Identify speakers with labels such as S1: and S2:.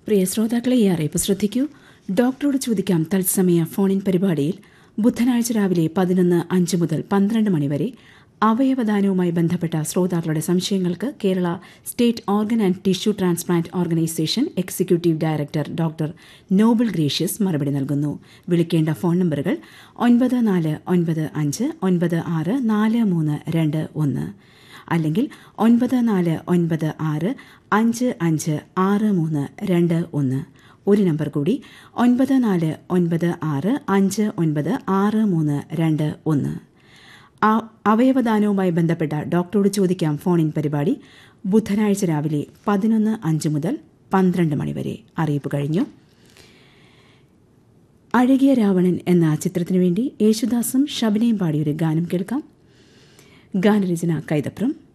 S1: പ്രിയ ശ്രോതാക്കളെ, ഈ അറിയിപ്പ് ശ്രദ്ധിക്കൂ. ഡോക്ടറോട് ചോദിക്കാം തത്സമയ ഫോണിൻ പരിപാടിയിൽ ബുധനാഴ്ച രാവിലെ 11:05 മുതൽ 12 മണിവരെ അവയവദാനവുമായി ബന്ധപ്പെട്ട ശ്രോതാക്കളുടെ സംശയങ്ങൾക്ക് Kerala state organ and tissue transplant organisation executive director doctor Noble gracious മറുപടി നൽകുന്നു. വിളിക്കേണ്ട ഫോൺ നമ്പറുകൾ 9495964321 അല്ലെങ്കിൽ 9496556321. ഒരു നമ്പർ കൂടി 9496596321. അവയവദാനവുമായി ബന്ധപ്പെട്ട ഡോക്ടറോട് ചോദിക്കാം ഫോണിൻ പരിപാടി ബുധനാഴ്ച രാവിലെ 11:05 മുതൽ 12 മണിവരെ. അറിയിപ്പ് കഴിഞ്ഞു. അഴകിയ രാവണൻ എന്ന ചിത്രത്തിനു വേണ്ടി യേശുദാസും ഷബിനയും പാടിയൊരു ഗാനം കേൾക്കാം. ഗാനരചന കൈതപ്രം.